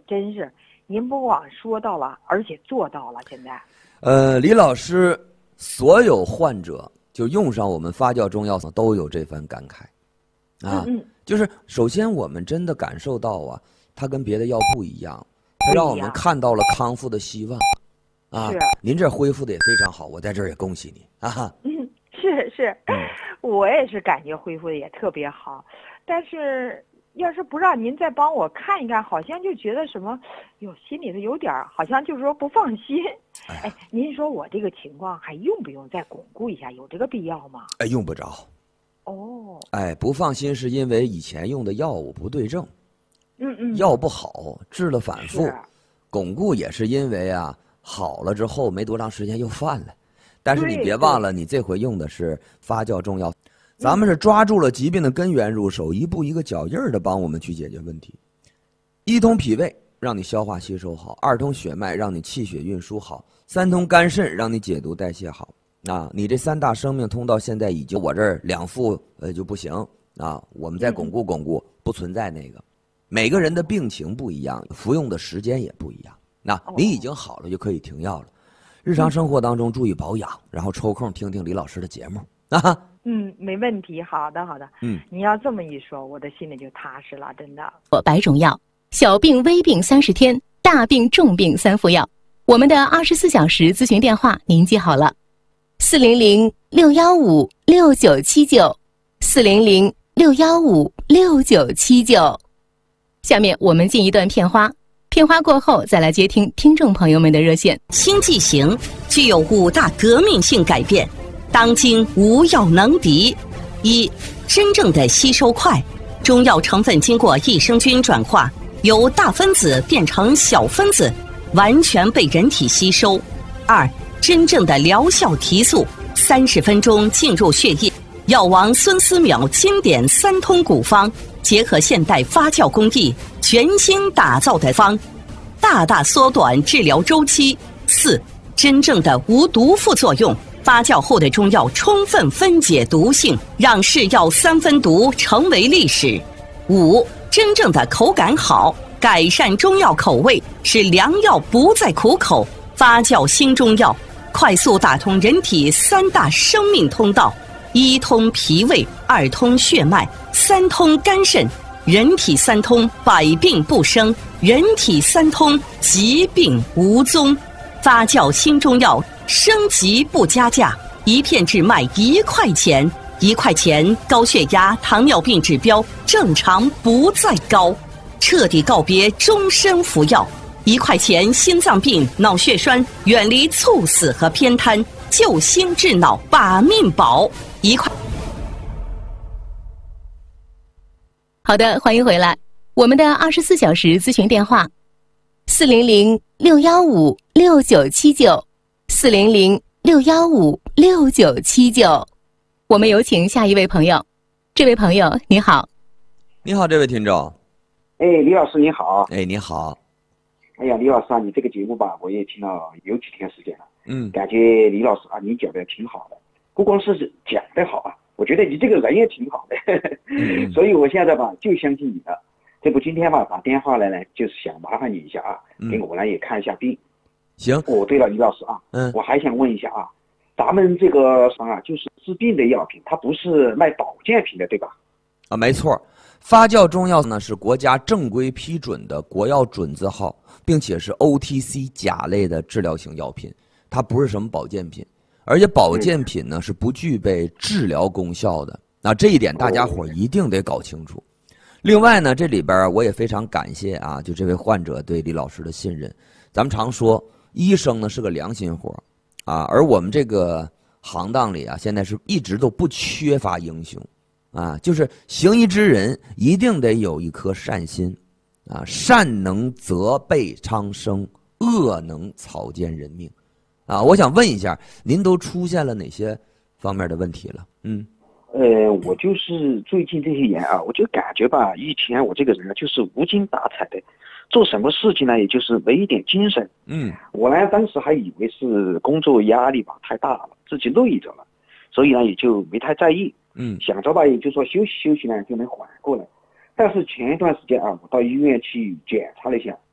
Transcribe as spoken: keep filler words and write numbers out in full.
真是您不光说到了，而且做到了。现在， 呃，李老师，所有患者就用上我们发酵中药都有这番感慨，啊， 嗯嗯， 就是首先我们真的感受到啊，它跟别的药不一样，它让我们看到了康复的希望，啊， 是， 您这恢复的也非常好，我在这儿也恭喜你啊。 嗯，是是， 嗯， 我也是感觉恢复的也特别好，但是要是不让您再帮我看一看，好像就觉得什么，哟，心里头有点好像就是说不放心。哎，您说我这个情况还用不用再巩固一下？有这个必要吗？ 哎，用不着。 哦， 哎，不放心是因为以前用的药物不对症， 嗯嗯， 药不好，治了反复。 是， 巩固也是因为啊，好了之后没多长时间又犯了。但是你对别忘了，你这回用的是发酵中药，咱们是抓住了疾病的根源入手，一步一个脚印儿的帮我们去解决问题。一通脾胃，让你消化吸收好；二通血脉，让你气血运输好；三通肝肾，让你解毒代谢好。啊，你这三大生命通道现在已经我这儿两副呃就不行啊，我们再巩固巩固，不存在那个。每个人的病情不一样，服用的时间也不一样。那你已经好了就可以停药了。日常生活当中注意保养，然后抽空听听李老师的节目啊。 嗯，没问题，好的好的。 嗯， 你要这么一说，我的心里就踏实了，真的。 百种药，小病微病三十天，大病重病三副药。我们的二十四小时咨询电话您记好了。四零零六幺五六九七九，四零零六幺五六九七九。下面我们进一段片花，片花过后再来接听听众朋友们的热线。 新剂型具有五大革命性改变，当今无药能敌。一、真正的吸收快，中药成分经过益生菌转化，由大分子变成小分子，完全被人体吸收。二、真正的疗效提速，三十分钟进入血液。药王孙思邈经典三通古方，结合现代发酵工艺，全新打造的方，大大缩短治疗周期。四、真正的无毒副作用，发酵后的中药充分分解毒性，让是药三分毒成为历史。五、真正的口感好，改善中药口味，使良药不再苦口。发酵新中药，快速打通人体三大生命通道：一通脾胃，二通血脉，三通肝肾。人体三通，百病不生；人体三通，疾病无踪。发酵新中药，升级不加价，一片只卖一块钱。一块钱，高血压、糖尿病指标正常不再高，彻底告别终身服药。一块钱，心脏病、脑血栓远离猝死和偏瘫，救心治脑，把命保。一块。 好的，欢迎回来。我们的二十四小时咨询电话：四零零六幺五六九七九，四零零六幺五六九七九。我们有请下一位朋友。这位朋友，你好。 你好，这位听众。 哎，李老师你好。 哎，你好。 哎呀，李老师啊，你这个节目吧，我也听了有几天时间了。 嗯， 感觉李老师啊，你讲的挺好的，不光是讲的好啊，我觉得你这个人也挺好的， 嗯、 所以我现在吧就相信你了。这不今天吧打电话来呢，就是想麻烦你一下啊，给我呢也看一下病。 行。 哦，对了，李老师啊， 嗯， 我还想问一下啊，咱们这个商啊，就是治病的药品，它不是卖保健品的，对吧？ 啊，没错。发酵中药呢是国家正规批准的国药准字号，并且是 O T C 甲类的治疗型药品，它不是什么保健品，而且保健品呢是不具备治疗功效的。那这一点大家伙一定得搞清楚。另外呢，这里边我也非常感谢啊，就这位患者对李老师的信任。咱们常说，医生呢是个良心活啊，而我们这个行当里啊，现在是一直都不缺乏英雄。啊，就是行医之人一定得有一颗善心，啊，善能泽备苍生，恶能草菅人命，啊，我想问一下，您都出现了哪些方面的问题了？嗯， 呃，我就是最近这些年啊，我就感觉吧，以前我这个人就是无精打采的，做什么事情呢，也就是没一点精神。 嗯， 我呢当时还以为是工作压力吧太大了，自己累着了，所以呢也就没太在意。 嗯， 想着吧，也就说休息休息呢就能缓过来。但是前一段时间啊，我到医院去检查了一下，